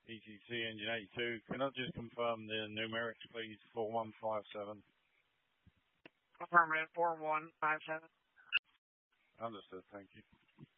ETC engine 82. Can I just confirm the numerics, please? 4157. Affirmative, 4157. Understood, thank you.